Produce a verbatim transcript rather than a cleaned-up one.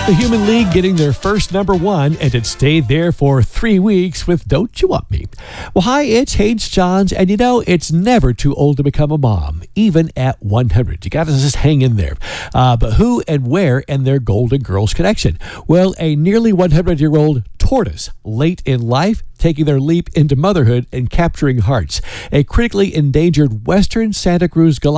The Human League getting their first number one, and it stayed there for three weeks with Don't You Want Me. Well, hi, it's Hayes Johns, and you know, it's never too old to become a mom, even at one hundred. You got to just hang in there. Uh, but who and where and their Golden Girls connection? Well, a nearly one hundred-year-old tortoise, late in life, taking their leap into motherhood and capturing hearts. A critically endangered western Santa Cruz